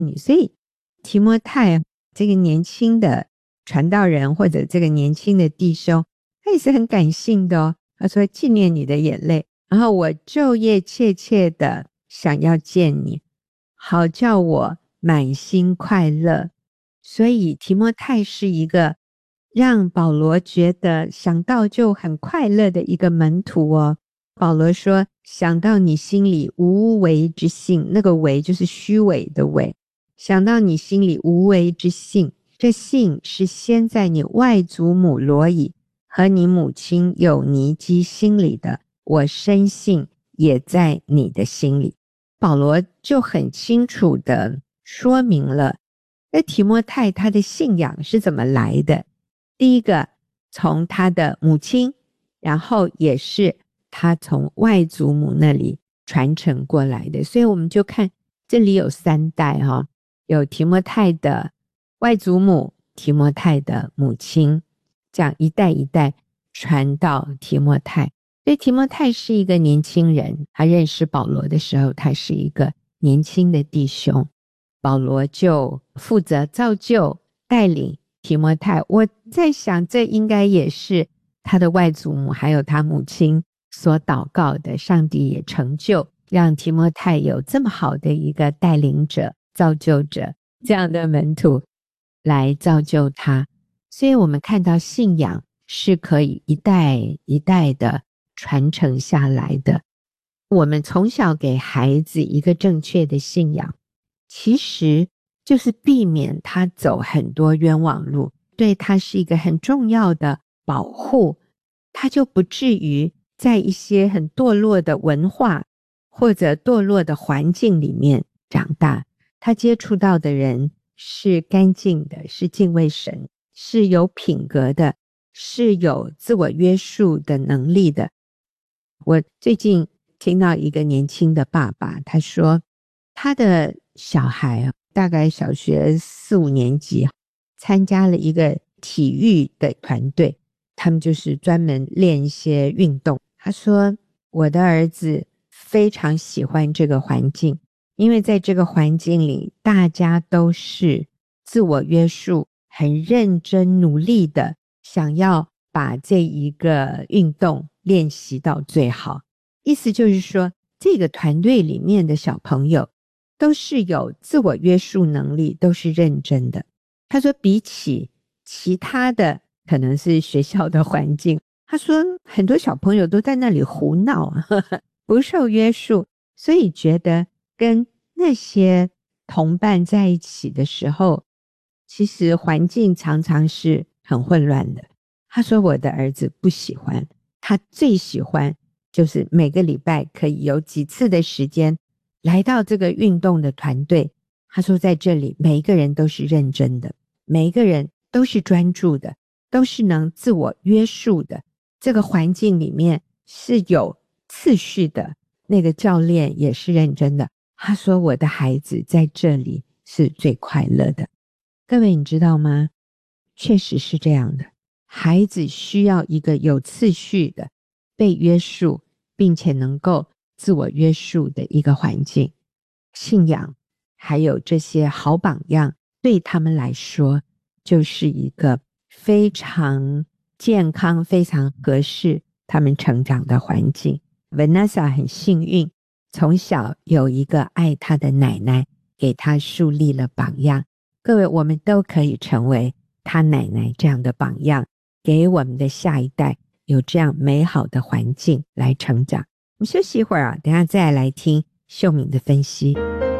你。所以提摩太这个年轻的传道人或者这个年轻的弟兄，他也是很感性的哦。他说纪念你的眼泪，然后我昼夜切切的想要见你，好叫我满心快乐。所以提摩太是一个让保罗觉得想到就很快乐的一个门徒哦。保罗说想到你心里无为之信，那个为就是虚伪的伪，想到你心里无为之信，这信是先在你外祖母罗以和你母亲友尼基心里的，我深信也在你的心里。保罗就很清楚地说明了那提摩太他的信仰是怎么来的。第一个从他的母亲，然后也是他从外祖母那里传承过来的。所以我们就看这里有3代哈，有提摩太的外祖母，提摩太的母亲，这样一代一代传到提摩太。所以提摩太是一个年轻人，他认识保罗的时候他是一个年轻的弟兄，保罗就负责造就带领提摩太。我在想这应该也是他的外祖母还有他母亲所祷告的，上帝也成就让提摩太有这么好的一个带领者造就者，这样的门徒来造就他。所以我们看到信仰是可以一代一代的传承下来的。我们从小给孩子一个正确的信仰，其实就是避免他走很多冤枉路，对他是一个很重要的保护，他就不至于在一些很堕落的文化或者堕落的环境里面长大。他接触到的人是干净的，是敬畏神，是有品格的，是有自我约束的能力的。我最近听到一个年轻的爸爸，他说他的小孩大概小学4、5年级参加了一个体育的团队，他们就是专门练一些运动。他说我的儿子非常喜欢这个环境，因为在这个环境里大家都是自我约束，很认真努力的想要把这一个运动练习到最好。意思就是说这个团队里面的小朋友都是有自我约束能力，都是认真的。他说比起其他的可能是学校的环境，他说很多小朋友都在那里胡闹不受约束，所以觉得跟那些同伴在一起的时候，其实环境常常是很混乱的。他说我的儿子不喜欢，他最喜欢就是每个礼拜可以有几次的时间来到这个运动的团队。他说在这里每一个人都是认真的，每一个人都是专注的，都是能自我约束的，这个环境里面是有次序的，那个教练也是认真的。他说我的孩子在这里是最快乐的。各位你知道吗？确实是这样的，孩子需要一个有次序的被约束并且能够自我约束的一个环境。信仰还有这些好榜样对他们来说就是一个非常健康非常合适他们成长的环境。 Vanessa 很幸运，从小有一个爱她的奶奶给她树立了榜样。各位我们都可以成为她奶奶这样的榜样，给我们的下一代有这样美好的环境来成长。我们休息一会儿等一下再来听秀敏的分析。